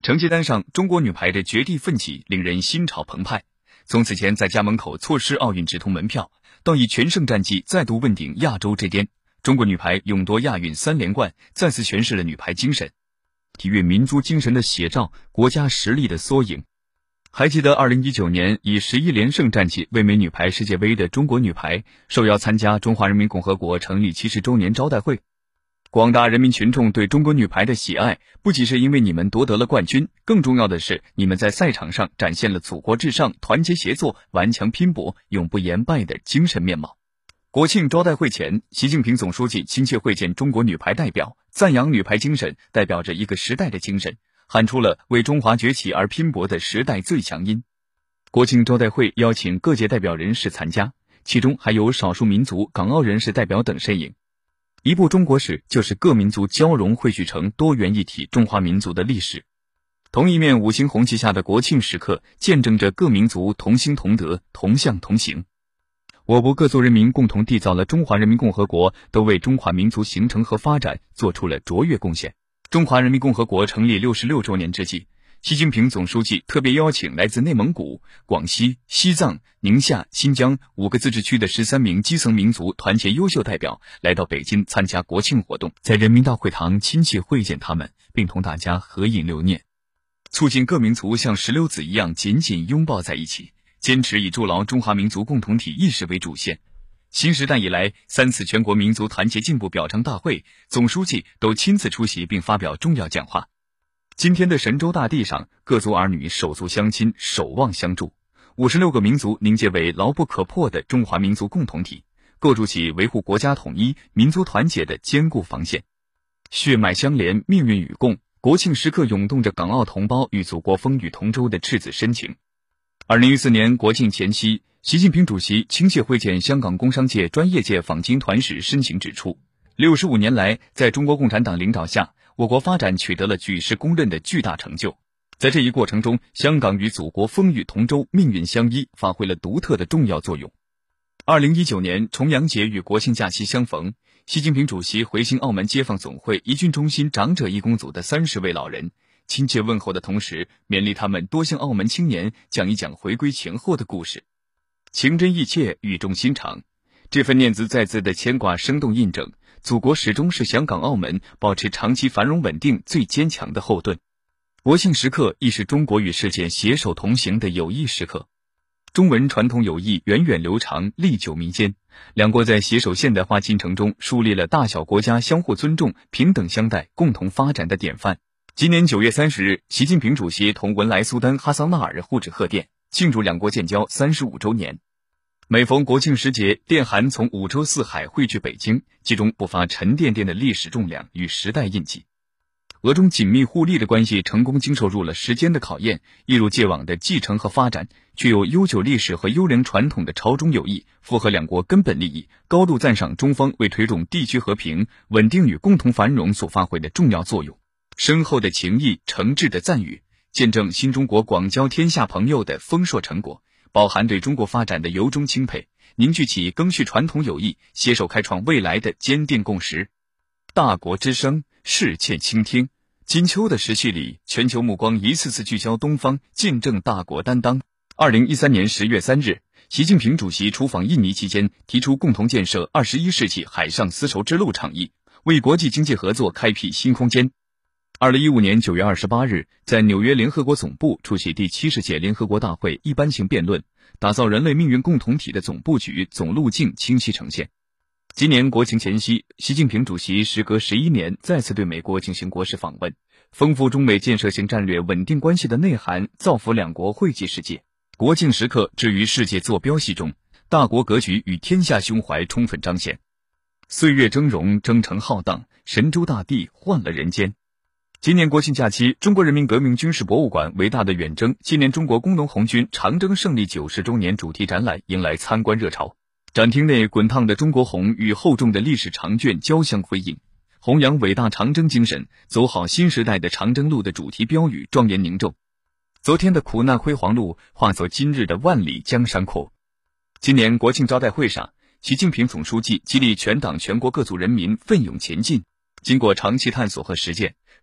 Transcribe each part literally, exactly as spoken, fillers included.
成绩单上，中国女排的绝地奋起令人心潮澎湃。从此前在家门口错失奥运直通门票，到以全胜战绩再度问鼎亚洲之巅，中国女排勇夺亚运三连冠，再次诠释了女排精神。体育民族精神的写照，国家实力的缩影。还记得二零一九年以十一连胜战绩卫冕女排世界杯的中国女排，受邀参加中华人民共和国成立七十周年招待会。广大人民群众对中国女排的喜爱，不仅是因为你们夺得了冠军，更重要的是你们在赛场上展现了祖国至上、团结协作、顽强拼搏、永不言败的精神面貌。国庆招待会前，习近平总书记亲切会见中国女排代表，赞扬女排精神代表着一个时代的精神，喊出了为中华崛起而拼搏的时代最强音。国庆招待会邀请各界代表人士参加，其中还有少数民族、港澳人士代表等身影。一部中国史，就是各民族交融汇聚成多元一体中华民族的历史。同一面五星红旗下的国庆时刻，见证着各民族同心同德、同向同行。我国各族人民共同缔造了中华人民共和国，都为中华民族形成和发展做出了卓越贡献。中华人民共和国成立六十六周年之际，习近平总书记特别邀请来自内蒙古、广西、西藏、宁夏、新疆五个自治区的十三名基层民族团结优秀代表来到北京参加国庆活动，在人民大会堂亲切会见他们，并同大家合影留念，促进各民族像石榴籽一样紧紧拥抱在一起，坚持以筑牢中华民族共同体意识为主线。新时代以来，三次全国民族团结进步表彰大会，总书记都亲自出席并发表重要讲话。今天的神州大地上，各族儿女手足相亲，守望相助，五十六个民族凝结为牢不可破的中华民族共同体，构筑起维护国家统一、民族团结的坚固防线。血脉相连，命运与共，国庆时刻涌动着港澳同胞与祖国风雨同舟的赤子深情。二零一四年国庆前夕，习近平主席亲切会见香港工商界、专业界访京团时深情指出，六十五年来，在中国共产党领导下，我国发展取得了举世公认的巨大成就。在这一过程中，香港与祖国风雨同舟、命运相依，发挥了独特的重要作用。二零一九年重阳节与国庆假期相逢，习近平主席回信澳门街坊总会一郡中心长者义工组的三十位老人，亲切问候的同时，勉励他们多向澳门青年讲一讲回归前后的故事，情真意切，语重心长。这份念兹在兹的牵挂生动印证，祖国始终是香港澳门保持长期繁荣稳定最坚强的后盾。国庆时刻亦是中国与世界携手同行的友谊时刻。中文传统友谊源远流长，历久弥坚，两国在携手现代化进程中树立了大小国家相互尊重、平等相待、共同发展的典范。今年九月三十日，习近平主席同文莱苏丹哈桑纳尔互致贺电，庆祝两国建交三十五周年。每逢国庆时节，电函从五洲四海汇聚北京，其中不乏沉甸甸的历史重量与时代印记。俄中紧密互利的关系成功经受住了时间的考验，一如既往的继承和发展，具有悠久历史和优良传统的朝中友谊，符合两国根本利益，高度赞赏中方为推动地区和平、稳定与共同繁荣所发挥的重要作用。深厚的情谊、诚挚的赞誉，见证新中国广交天下朋友的丰硕成果，饱含对中国发展的由衷钦佩，凝聚起更续传统友谊、携手开创未来的坚定共识。大国之声，世切倾听。金秋的时序里，全球目光一次次聚焦东方，见证大国担当。二零一三年十月三日，习近平主席出访印尼期间，提出共同建设二十一世纪海上丝绸之路倡议，为国际经济合作开辟新空间。二零一五年九月二十八日，在纽约联合国总部出席第七十届联合国大会一般性辩论，打造人类命运共同体的总布局、总路径清晰呈现。今年国庆前夕，习近平主席时隔十一年再次对美国进行国事访问，丰富中美建设性战略稳定关系的内涵，造福两国惠及世界。国庆时刻置于世界坐标系中，大国格局与天下胸怀充分彰显。岁月峥嵘，征程浩荡，神州大地换了人间。今年国庆假期，中国人民革命军事博物馆伟大的远征纪念中国工农红军长征胜利九十周年主题展览迎来参观热潮。展厅内滚烫的中国红与厚重的历史长卷交相辉映，弘扬伟大长征精神，走好新时代的长征路的主题标语庄严凝重。昨天的苦难辉煌路化作今日的万里江山阔。今年国庆招待会上，习近平总书记激励全党全国各族人民奋勇前进。经过长期探索和实践，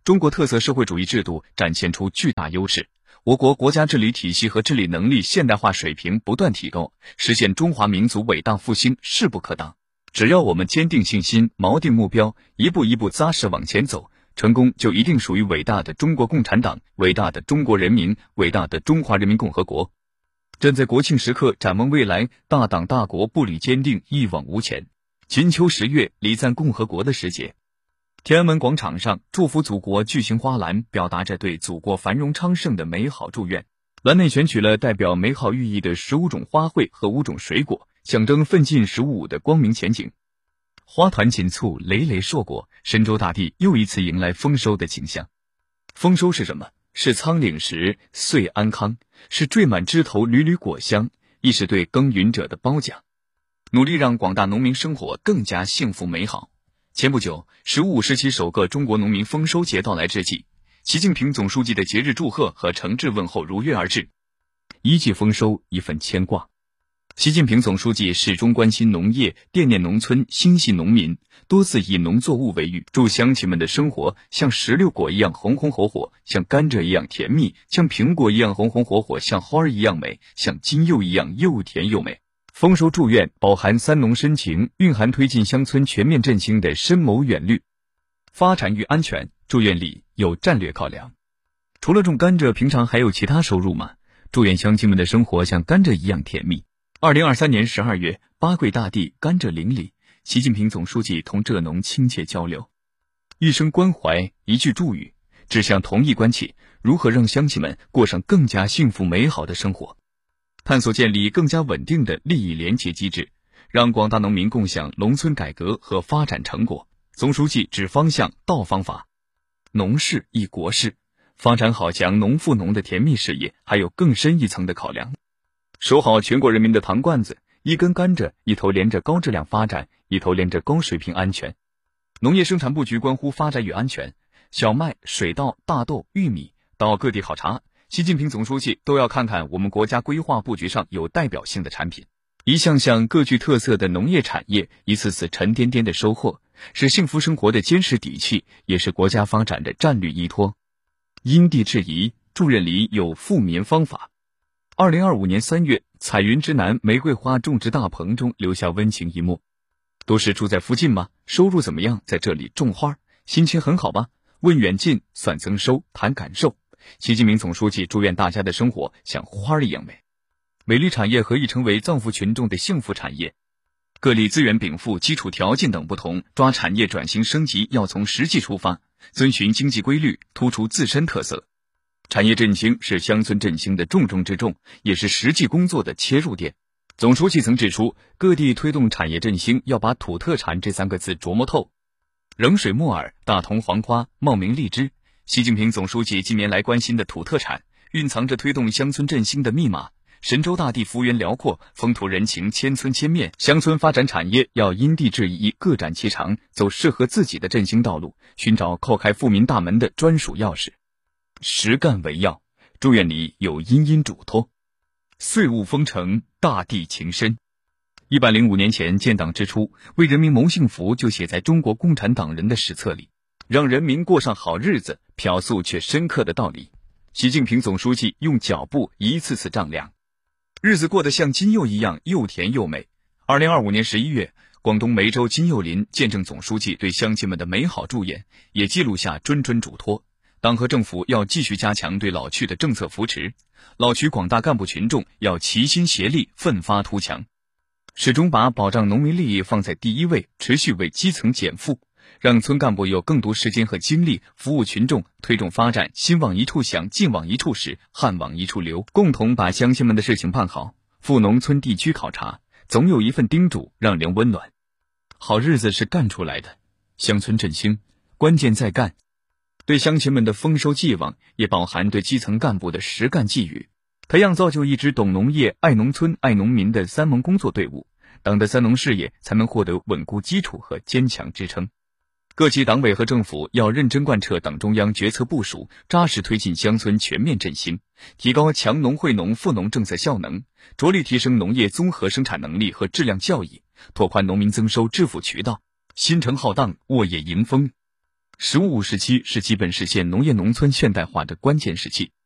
中国特色社会主义制度展现出巨大优势，我国国家治理体系和治理能力现代化水平不断提高，实现中华民族伟大复兴势不可挡。只要我们坚定信心，锚定目标，一步一步扎实往前走，成功就一定属于伟大的中国共产党，伟大的中国人民，伟大的中华人民共和国。站在国庆时刻展望未来，大党大国步履坚定，一往无前。金秋十月，礼赞共和国的时节，天安门广场上，祝福祖国巨型花篮表达着对祖国繁荣昌盛的美好祝愿。篮内选取了代表美好寓意的十五种花卉和五种水果，象征奋进十五五的光明前景。花团锦簇，累累硕果，神州大地又一次迎来丰收的景象。丰收是什么？是仓廪实，岁安康，是缀满枝头缕缕果香，亦是对耕耘者的褒奖。努力让广大农民生活更加幸福美好。前不久，十五五时期首个中国农民丰收节到来之际，习近平总书记的节日祝贺和诚挚问候如约而至。一季丰收，一份牵挂。习近平总书记始终关心农业，惦念农村，心系农民，多次以农作物为喻，祝乡亲们的生活像石榴果一样红红火火，像甘蔗一样甜蜜，像苹果一样红红火火，像花儿一样美，像金柚一样又甜又美。丰收祝愿饱含三农深情，蕴含推进乡村全面振兴的深谋远虑。发展与安全，祝愿里有战略考量。除了种甘蔗，平常还有其他收入吗？祝愿乡亲们的生活像甘蔗一样甜蜜。二零二三年十二月，八桂大地，甘蔗林里，习近平总书记同蔗农亲切交流，一声关怀，一句祝语，指向同一关切，如何让乡亲们过上更加幸福美好的生活。探索建立更加稳定的利益连结机制，让广大农民共享农村改革和发展成果。总书记指方向道方法，农事亦国事，发展好强农富农的甜蜜事业还有更深一层的考量。守好全国人民的糖罐子，一根甘蔗，一头连着高质量发展，一头连着高水平安全。农业生产布局关乎发展与安全，小麦、水稻、大豆、玉米到各地考察，习近平总书记都要看看我们国家规划布局上有代表性的产品。一项项各具特色的农业产业，一次次沉甸甸的收获，是幸福生活的坚实底气，也是国家发展的战略依托。因地制宜，祝愿里有富民方法。二零二五年三月，彩云之南玫瑰花种植大棚中留下温情一幕。都是住在附近吗？收入怎么样？在这里种花，心情很好吧？问远近，算增收，谈感受。习近平总书记祝愿大家的生活像花儿一样美。美丽产业何以成为造福群众的幸福产业？各地资源禀赋、基础条件等不同，抓产业转型升级要从实际出发，遵循经济规律，突出自身特色。产业振兴是乡村振兴的重中之重，也是实际工作的切入点。总书记曾指出，各地推动产业振兴要把土特产这三个字琢磨透。冷水木耳、大同黄瓜、茂名荔枝，习近平总书记近年来关心的土特产，蕴藏着推动乡村振兴的密码。神州大地幅员辽阔，风土人情千村千面，乡村发展产业要因地制宜，各展其长，走适合自己的振兴道路，寻找叩开富民大门的专属钥匙。实干为要，祝愿里有殷殷嘱托。岁物丰成，大地情深。一百零五年前建党之初，为人民谋幸福就写在中国共产党人的史册里，让人民过上好日子，朴素却深刻的道理。习近平总书记用脚步一次次丈量，日子过得像金柚一样又甜又美。二零二五年十一月，广东梅州金柚林见证总书记对乡亲们的美好祝愿，也记录下谆谆嘱托。党和政府要继续加强对老区的政策扶持，老区广大干部群众要齐心协力，奋发图强，始终把保障农民利益放在第一位，持续为基层减负，让村干部有更多时间和精力服务群众，推动发展心往一处想，劲往一处使，汗往一处流，共同把乡亲们的事情办好。赴农村地区考察，总有一份叮嘱让人温暖。好日子是干出来的，乡村振兴关键在干。对乡亲们的丰收寄望，也饱含对基层干部的实干寄语，培养造就一支懂农业、爱农村、爱农民的三盟工作队伍，党的三农事业才能获得稳固基础和坚强支撑。各级党委和政府要认真贯彻党中央决策部署，扎实推进乡村全面振兴，提高强农惠农富农政策效能，着力提升农业综合生产能力和质量效益，拓宽农民增收致富渠道，心诚浩荡，沃野迎风。 “十五五”时期是基本实现农业农村现代化的关键时期。